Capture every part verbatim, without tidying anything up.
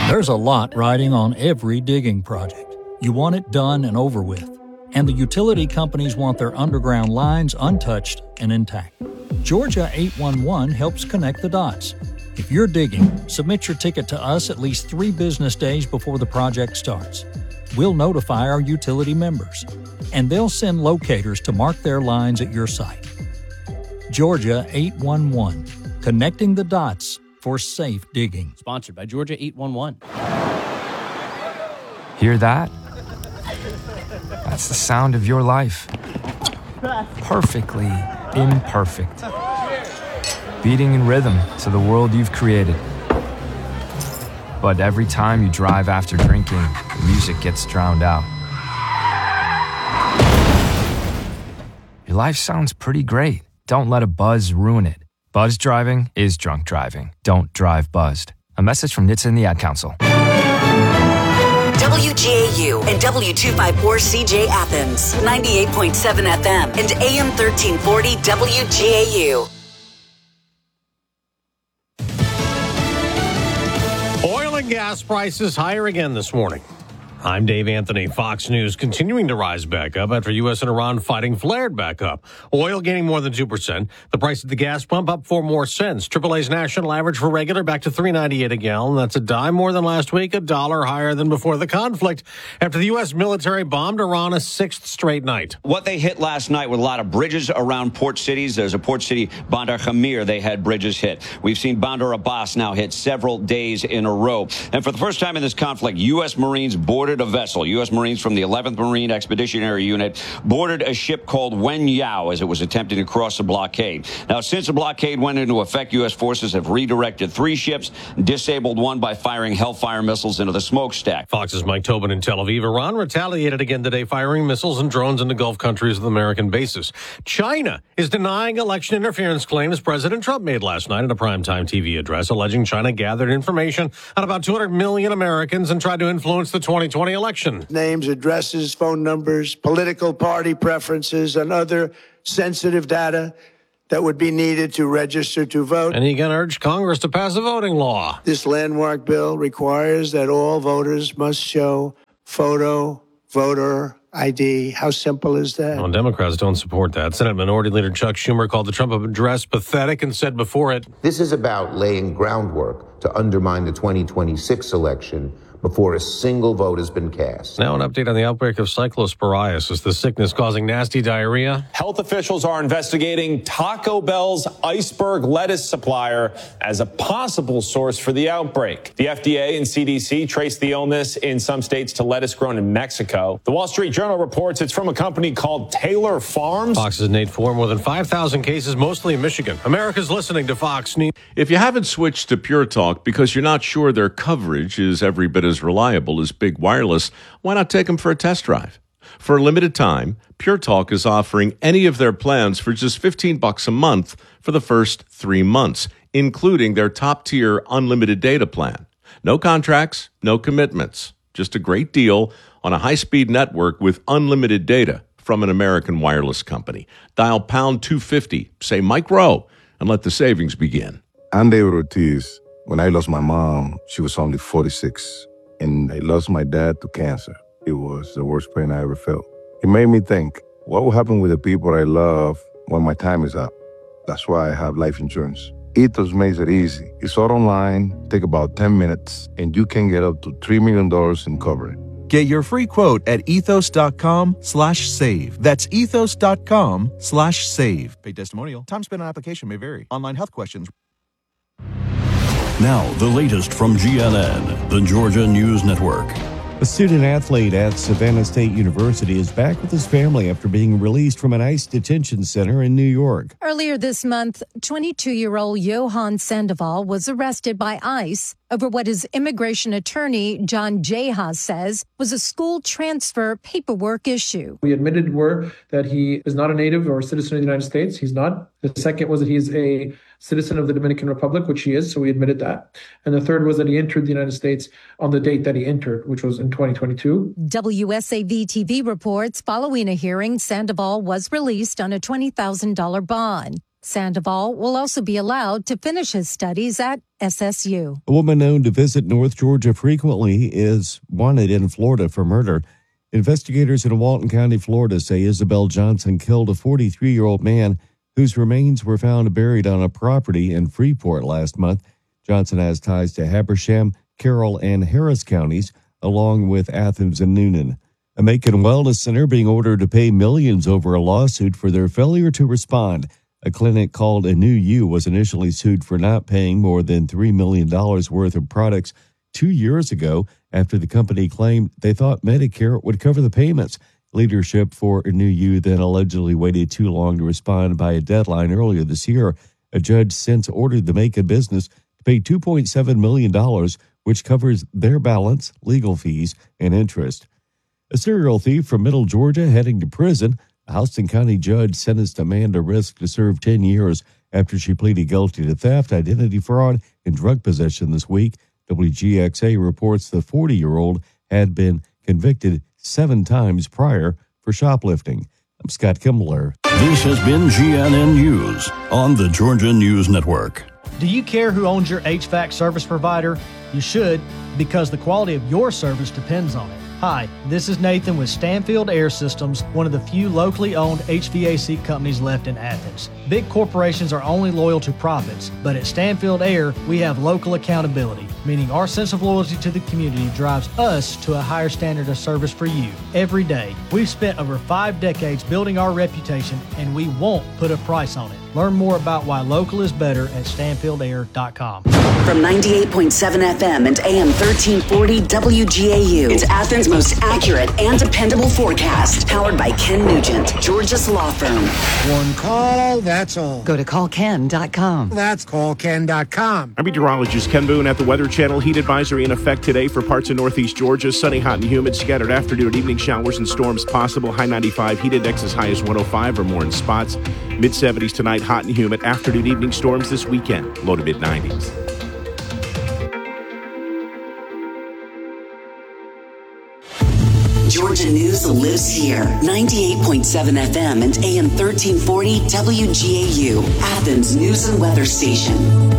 There's a lot riding on every digging project. You want it done and over with. And the utility companies want their underground lines untouched and intact. Georgia eight one one helps connect the dots. If you're digging, submit your ticket to us at least three business days before the project starts. We'll notify our utility members, and they'll send locators to mark their lines at your site. Georgia eight one one, connecting the dots for safe digging. Sponsored by Georgia eight one one. Hear that? That's the sound of your life. Perfectly imperfect. Beating in rhythm to the world you've created. But every time you drive after drinking, the music gets drowned out. Your life sounds pretty great. Don't let a buzz ruin it. Buzz driving is drunk driving. Don't drive buzzed. A message from N H T S A and the Ad Council. W G A U and W two fifty-four C J Athens, ninety-eight point seven F M and A M thirteen forty W G A U. Oil and gas prices higher again this morning. I'm Dave Anthony. Fox News continuing to rise back up after U S and Iran fighting flared back up. Oil gaining more than two percent. The price at the gas pump up four more cents. triple A's national average for regular back to three ninety-eight a gallon. That's a dime more than last week, a dollar higher than before the conflict after the U S military bombed Iran a sixth straight night. What they hit last night with a lot of bridges around port cities. There's a port city, Bandar Khamir, they had bridges hit. We've seen Bandar Abbas now hit several days in a row. And for the first time in this conflict, U S Marines boarded a vessel. U S Marines from the eleventh Marine Expeditionary Unit boarded a ship called Wen Yao as it was attempting to cross the blockade. Now, since the blockade went into effect, U S forces have redirected three ships, disabled one by firing Hellfire missiles into the smokestack. Fox's Mike Tobin in Tel Aviv. Iran retaliated again today, firing missiles and drones into Gulf countries with American bases. China is denying election interference claims President Trump made last night in a primetime T V address, alleging China gathered information on about two hundred million Americans and tried to influence the twenty twenty election. Names, addresses, phone numbers, political party preferences, and other sensitive data that would be needed to register to vote. And he again urged Congress to pass a voting law. This landmark bill requires that all voters must show photo, voter I D. How simple is that? Well, Democrats don't support that. Senate Minority Leader Chuck Schumer called the Trump address pathetic and said before it, "This is about laying groundwork to undermine the twenty twenty-six election before a single vote has been cast." Now an update on the outbreak of cyclosporiasis, the sickness causing nasty diarrhea. Health officials are investigating Taco Bell's iceberg lettuce supplier as a possible source for the outbreak. The F D A and C D C traced the illness in some states to lettuce grown in Mexico. The Wall Street Journal reports it's from a company called Taylor Farms. Fox's Nate Ford, more than five thousand cases, mostly in Michigan. America's listening to Fox News. If you haven't switched to Pure Talk because you're not sure their coverage is every bit as reliable as Big Wireless, why not take them for a test drive? For a limited time, Pure Talk is offering any of their plans for just fifteen bucks a month for the first three months, including their top-tier unlimited data plan. No contracts, no commitments, just a great deal on a high-speed network with unlimited data from an American wireless company. Dial pound two fifty, say Mike Rowe, and let the savings begin. I'm David Ortiz. When I lost my mom, she was only forty-six. And I lost my dad to cancer. It was the worst pain I ever felt. It made me think, what will happen with the people I love when my time is up? That's why I have life insurance. Ethos makes it easy. It's all online, take about ten minutes, and you can get up to three million dollars in coverage. Get your free quote at ethos.com slash save. That's ethos.com slash save. Paid testimonial. Time spent on application may vary. Online health questions. Now, the latest from G N N, the Georgia News Network. A student athlete at Savannah State University is back with his family after being released from an ICE detention center in New York. Earlier this month, twenty-two-year-old Johan Sandoval was arrested by ICE over what his immigration attorney, John Jeha, says was a school transfer paperwork issue. We admitted were that he is not a native or a citizen of the United States. He's not. The second was that he's a citizen of the Dominican Republic, which he is, so we admitted that. And the third was that he entered the United States on the date that he entered, which was in twenty twenty-two. W S A V T V reports following a hearing, Sandoval was released on a twenty thousand dollars bond. Sandoval will also be allowed to finish his studies at S S U. A woman known to visit North Georgia frequently is wanted in Florida for murder. Investigators in Walton County, Florida say Isabel Johnson killed a forty-three-year-old man whose remains were found buried on a property in Freeport last month. Johnson has ties to Habersham, Carroll, and Harris counties, along with Athens and Noonan. A Macon Wellness Center being ordered to pay millions over a lawsuit for their failure to respond. A clinic called A New You was initially sued for not paying more than three million dollars worth of products two years ago after the company claimed they thought Medicare would cover the payments. Leadership for A New You then allegedly waited too long to respond by a deadline earlier this year. A judge since ordered the Macon business to pay two point seven million dollars, which covers their balance, legal fees, and interest. A serial thief from Middle Georgia heading to prison. A Houston County judge sentenced Amanda Risk to serve ten years after she pleaded guilty to theft, identity fraud, and drug possession this week. W G X A reports the forty-year-old had been convicted seven times prior for shoplifting. I'm Scott Kimbler. This has been G N N News on the Georgia News Network. Do you care who owns your H V A C service provider? You should, because the quality of your service depends on it. Hi, this is Nathan with Stanfield Air Systems, one of the few locally owned H V A C companies left in Athens. Big corporations are only loyal to profits, but at Stanfield Air, we have local accountability, meaning our sense of loyalty to the community drives us to a higher standard of service for you every day. We've spent over five decades building our reputation, and we won't put a price on it. Learn more about why local is better at stanfield air dot com. From ninety-eight point seven F M and A M thirteen forty W G A U, it's Athens' most accurate and dependable forecast. Powered by Ken Nugent, Georgia's law firm. One call, that's all. Go to call ken dot com. That's call ken dot com. I'm meteorologist Ken Boone at the Weather Channel. Heat advisory in effect today for parts of northeast Georgia. Sunny, hot, and humid. Scattered afternoon and evening showers and storms possible. High ninety-five. Heat index as high as one oh five or more in spots. mid seventies tonight. Hot and humid. Afternoon, evening storms this weekend. Low to mid nineties. Georgia News lives here. ninety-eight point seven F M and A M thirteen forty W G A U, Athens News and Weather Station.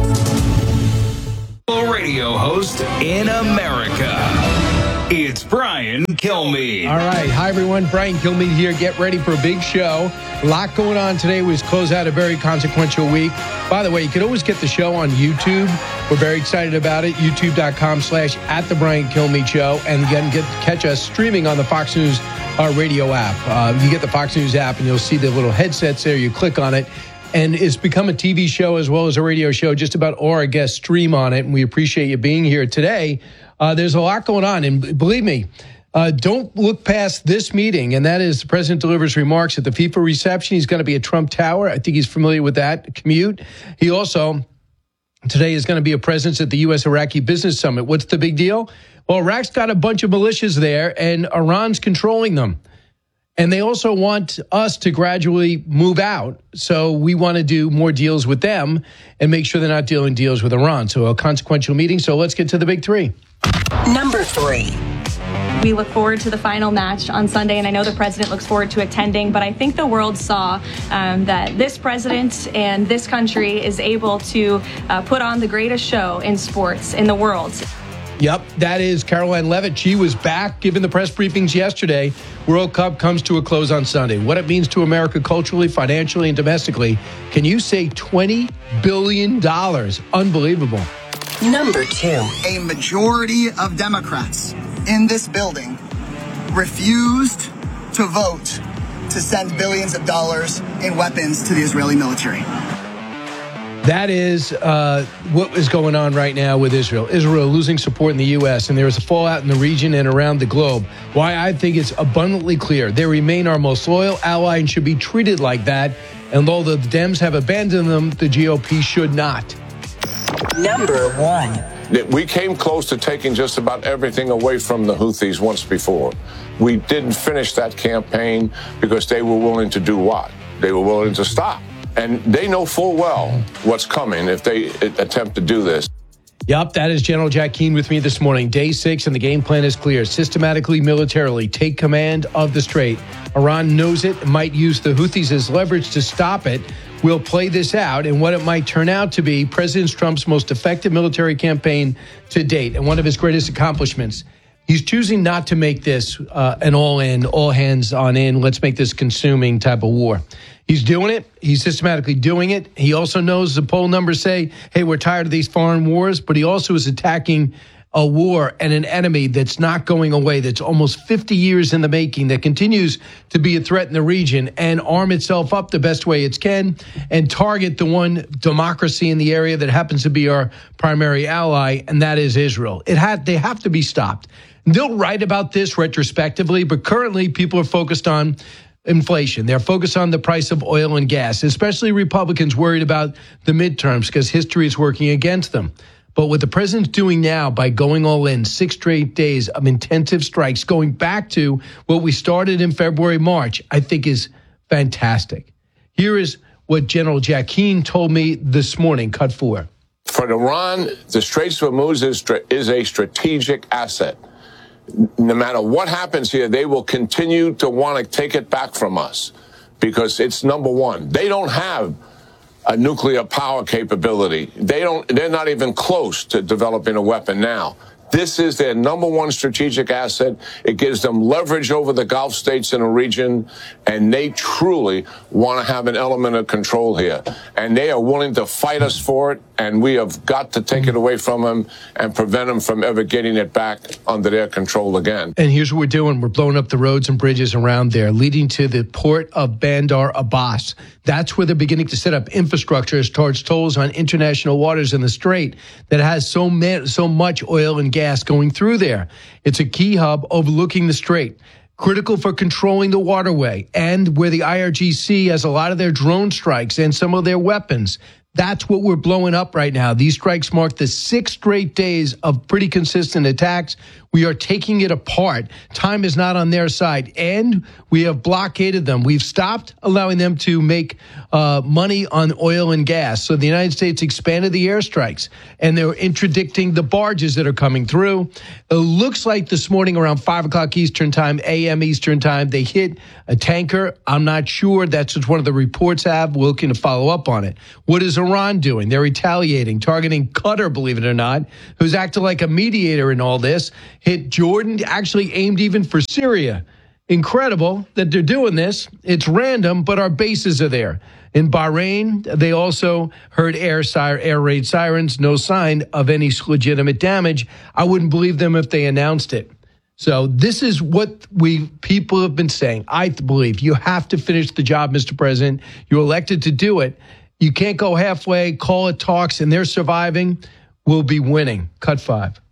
Radio host in America. It's Brian Kilmeade. All right. Hi, everyone. Brian Kilmeade here. Get ready for a big show. A lot going on today. We close out a very consequential week. By the way, you can always get the show on YouTube. We're very excited about it. YouTube.com slash at the Brian Kilmeade Show. And again, get catch us streaming on the Fox News uh, radio app. Uh, you get the Fox News app and you'll see the little headsets there. You click on it. And it's become a T V show as well as a radio show. Just about all our guests stream on it. And we appreciate you being here today. Uh, there's a lot going on. And believe me, uh, don't look past this meeting. And that is the president delivers remarks at the FIFA reception. He's going to be at Trump Tower. I think he's familiar with that commute. He also today is going to be a presence at the U S Iraqi Business Summit. What's the big deal? Well, Iraq's got a bunch of militias there and Iran's controlling them. And they also want us to gradually move out. So we want to do more deals with them and make sure they're not doing deals with Iran. So a consequential meeting. So let's get to the big three. Number three. We look forward to the final match on Sunday, and I know the president looks forward to attending, but I think the world saw um, that this president and this country is able to uh, put on the greatest show in sports in the world. Yep, that is Caroline Leavitt. She was back giving the press briefings yesterday. World Cup comes to a close on Sunday. What it means to America culturally, financially, and domestically. Can you say twenty billion dollars? Unbelievable. Number two. A majority of Democrats in this building refused to vote to send billions of dollars in weapons to the Israeli military. That is uh, what is going on right now with Israel. Israel losing support in the U S, and there is a fallout in the region and around the globe. Why I think it's abundantly clear. They remain our most loyal ally and should be treated like that. And though the Dems have abandoned them, the G O P should not. Number one. We came close to taking just about everything away from the Houthis once before. We didn't finish that campaign because they were willing to do what? They were willing to stop. And they know full well what's coming if they attempt to do this. Yep, that is General Jack Keane with me this morning. Day six, and the game plan is clear. Systematically, militarily, take command of the Strait. Iran knows it, might use the Houthis as leverage to stop it. will play this out and what it might turn out to be President Trump's most effective military campaign to date and one of his greatest accomplishments. He's choosing not to make this uh, an all-in, all-hands-on-in, let's make this consuming type of war. He's doing it. He's systematically doing it. He also knows the poll numbers say, hey, we're tired of these foreign wars, but he also is attacking a war and an enemy that's not going away, that's almost fifty years in the making, that continues to be a threat in the region, and arm itself up the best way it can and target the one democracy in the area that happens to be our primary ally, and that is Israel. It had, they have to be stopped. They'll write about this retrospectively, but currently people are focused on inflation. They're focused on the price of oil and gas, especially Republicans worried about the midterms because history is working against them. But what the president's doing now by going all in, six straight days of intensive strikes, going back to what we started in February, March, I think is fantastic. Here is what General Jack Keane told me this morning, cut four. For Iran, the Straits of Hormuz is, is a strategic asset. No matter what happens here, they will continue to want to take it back from us because it's number one. They don't have a nuclear power capability. They don't, they're not even close to developing a weapon now. This is their number one strategic asset. It gives them leverage over the Gulf states in the region, and they truly want to have an element of control here. And they are willing to fight us for it, and we have got to take it away from them and prevent them from ever getting it back under their control again. And here's what we're doing. We're blowing up the roads and bridges around there, leading to the port of Bandar Abbas. That's where they're beginning to set up infrastructure towards tolls on international waters in the Strait that has so, ma- so much oil and gas going through there. It's a key hub overlooking the Strait, critical for controlling the waterway, and where the I R G C has a lot of their drone strikes and some of their weapons. That's what we're blowing up right now. These strikes mark the six straight days of pretty consistent attacks. We are taking it apart. Time is not on their side, and we have blockaded them. We've stopped allowing them to make uh, money on oil and gas. So the United States expanded the airstrikes, and they're interdicting the barges that are coming through. It looks like this morning around five o'clock Eastern time, a m. Eastern time, they hit a tanker. I'm not sure. That's what one of the reports have. We're looking to follow up on it. What is Iran doing? They're retaliating, targeting Qatar, believe it or not, who's acting like a mediator in all this. Hit Jordan, actually aimed even for Syria. Incredible that they're doing this. It's random, but our bases are there. In Bahrain, they also heard air, sire, air raid sirens, no sign of any legitimate damage. I wouldn't believe them if they announced it. So this is what we people have been saying. I believe you have to finish the job, Mister President. You're elected to do it. You can't go halfway, call it talks, and they're surviving. We'll be winning. Cut five.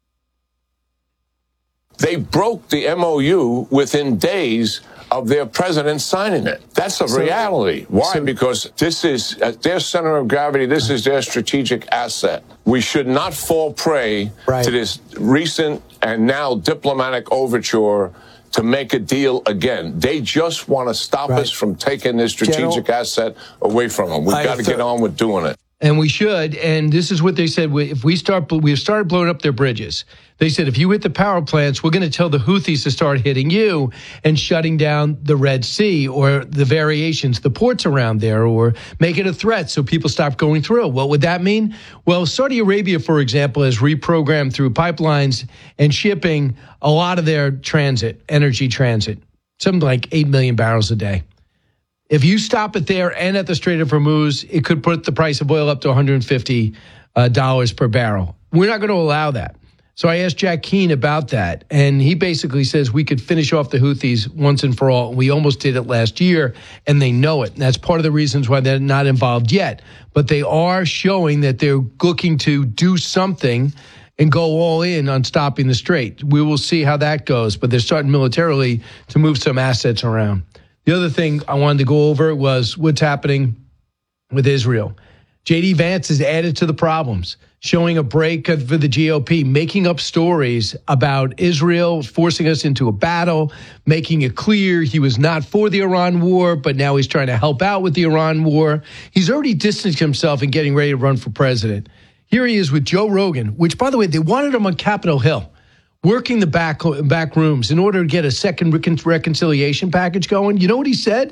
They broke the M O U within days of their president signing it. That's a so, reality. Why? So, because this is at their center of gravity. This is their strategic asset. We should not fall prey right. to this recent and now diplomatic overture to make a deal again. They just want to stop right. us from taking this strategic General, asset away from them. We've got to get on with doing it. And we should. And this is what they said. If we start, we've started blowing up their bridges. They said, if you hit the power plants, we're going to tell the Houthis to start hitting you and shutting down the Red Sea or the variations, the ports around there, or make it a threat so people stop going through. What would that mean? Well, Saudi Arabia, for example, has reprogrammed through pipelines and shipping a lot of their transit, energy transit, something like eight million barrels a day. If you stop it there and at the Strait of Hormuz, it could put the price of oil up to one hundred fifty dollars per barrel. We're not going to allow that. So I asked Jack Keane about that, and he basically says we could finish off the Houthis once and for all. We almost did it last year, and they know it. And that's part of the reasons why they're not involved yet. But they are showing that they're looking to do something and go all in on stopping the Strait. We will see how that goes, but they're starting militarily to move some assets around. The other thing I wanted to go over was what's happening with Israel. J D Vance has added to the problems, showing a break for the G O P, making up stories about Israel, forcing us into a battle, making it clear he was not for the Iran war, but now he's trying to help out with the Iran war. He's already distanced himself and getting ready to run for president. Here he is with Joe Rogan, which, by the way, they wanted him on Capitol Hill, working the back back rooms in order to get a second recon- reconciliation package going. You know what he said?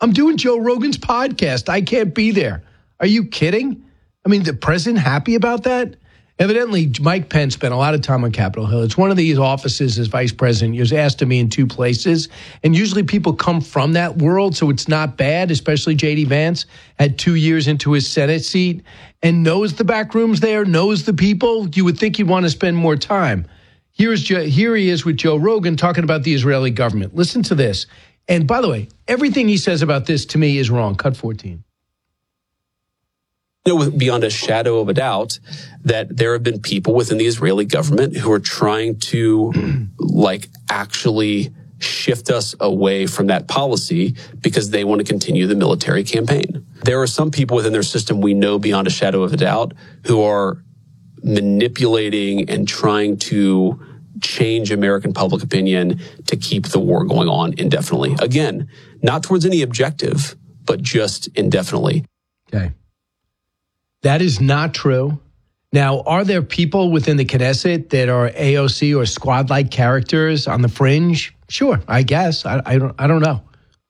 I'm doing Joe Rogan's podcast. I can't be there. Are you kidding? I mean, the president happy about that? Evidently, Mike Pence spent a lot of time on Capitol Hill. It's one of these offices as vice president. He was asked to be in two places. And usually people come from that world, so it's not bad, especially J D Vance had two years into his Senate seat and knows the back rooms there, knows the people. You would think he'd want to spend more time. Here's Joe, here he is with Joe Rogan talking about the Israeli government. Listen to this. And by the way, everything he says about this to me is wrong. Cut fourteen. You know, beyond a shadow of a doubt that there have been people within the Israeli government who are trying to like actually shift us away from that policy because they want to continue the military campaign. There are some people within their system we know beyond a shadow of a doubt who are manipulating and trying to change American public opinion to keep the war going on indefinitely. Again, not towards any objective, but just indefinitely. Okay. That is not true. Now, are there people within the Knesset that are A O C or squad-like characters on the fringe? Sure, I guess. I, I don't. I don't know.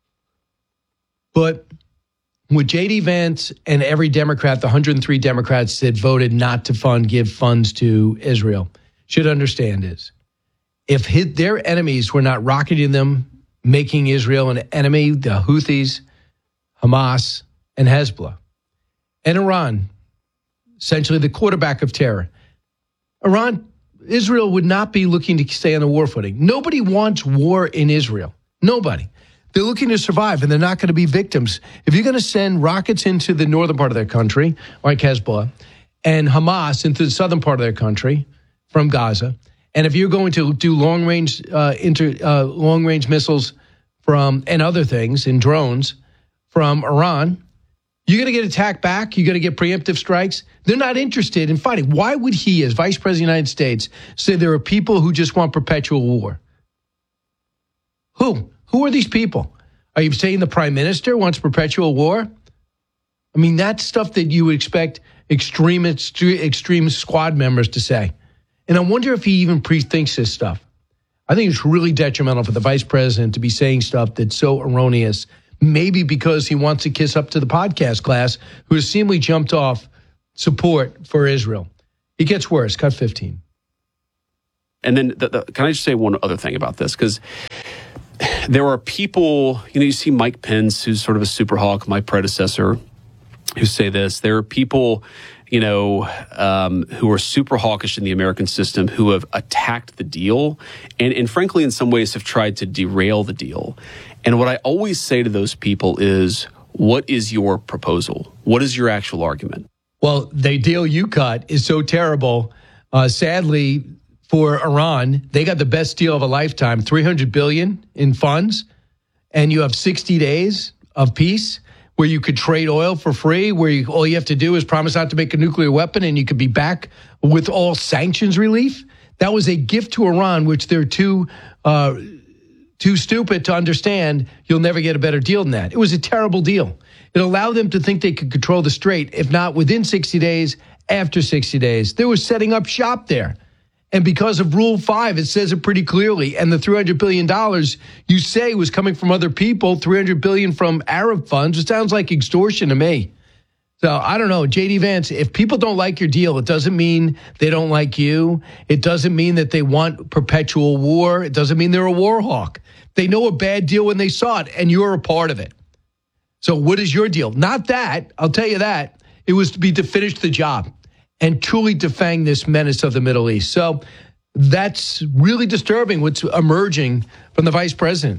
But with J D Vance and every Democrat, the one hundred three Democrats that voted not to fund, give funds to Israel, should understand is, if hit, their enemies were not rocketing them, making Israel an enemy, the Houthis, Hamas, and Hezbollah, and Iran, essentially the quarterback of terror. Iran, Israel would not be looking to stay on the war footing. Nobody wants war in Israel. Nobody. They're looking to survive, and they're not going to be victims. If you're going to send rockets into the northern part of their country, like Hezbollah, and Hamas into the southern part of their country from Gaza, and if you're going to do long-range uh, inter, uh, long-range missiles from and other things and drones from Iran, you're going to get attacked back. You're going to get preemptive strikes. They're not interested in fighting. Why would he, as Vice President of the United States, say there are people who just want perpetual war? Who? Who are these people? Are you saying the Prime Minister wants perpetual war? I mean, that's stuff that you would expect extreme, extreme squad members to say. And I wonder if he even pre-thinks this stuff. I think it's really detrimental for the Vice President to be saying stuff that's so erroneous. Maybe because he wants to kiss up to the podcast class who has seemingly jumped off support for Israel. It gets worse. Cut fifteen. And then the, the, can I just say one other thing about this? Because there are people, you know, you see Mike Pence, who's sort of a super hawk, my predecessor, who say this. There are people, you know, um, who are super hawkish in the American system who have attacked the deal and, and frankly, in some ways have tried to derail the deal. And what I always say to those people is, what is your proposal? What is your actual argument? Well, the deal you cut is so terrible. Uh, sadly, for Iran, they got the best deal of a lifetime, three hundred billion dollars in funds, and you have sixty days of peace where you could trade oil for free, where you, all you have to do is promise not to make a nuclear weapon, and you could be back with all sanctions relief. That was a gift to Iran, which they're too... Uh, Too stupid to understand you'll never get a better deal than that. It was a terrible deal. It allowed them to think they could control the strait, if not within sixty days, after sixty days. They were setting up shop there. And because of Rule five, it says it pretty clearly. And the three hundred billion dollars you say was coming from other people, three hundred billion dollars from Arab funds. It sounds like extortion to me. So I don't know, J D Vance, if people don't like your deal, it doesn't mean they don't like you. It doesn't mean that they want perpetual war. It doesn't mean they're a war hawk. They know a bad deal when they saw it, and you're a part of it. So what is your deal? Not that, I'll tell you that. It was to be to finish the job and truly defang this menace of the Middle East. So that's really disturbing what's emerging from the vice president.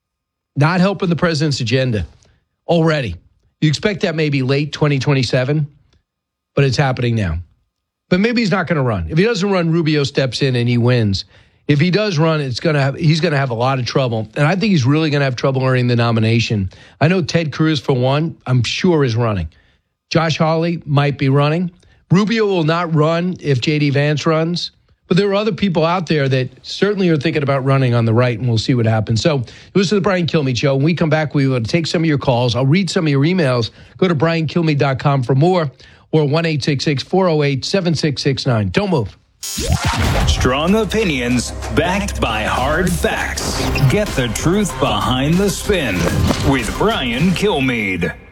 Not helping the president's agenda already. You expect that maybe late twenty twenty-seven, but it's happening now. But maybe he's not going to run. If he doesn't run, Rubio steps in and he wins. If he does run, it's going to have he's going to have a lot of trouble. And I think he's really going to have trouble earning the nomination. I know Ted Cruz, for one, I'm sure is running. Josh Hawley might be running. Rubio will not run if J D Vance runs. But there are other people out there that certainly are thinking about running on the right, and we'll see what happens. So this is the Brian Kilmeade Show. When we come back, we will take some of your calls. I'll read some of your emails. Go to brian kilmeade dot com for more, or one eight six six, four oh eight, seven six six nine. Don't move. Strong opinions backed by hard facts. Get the truth behind the spin with Brian Kilmeade.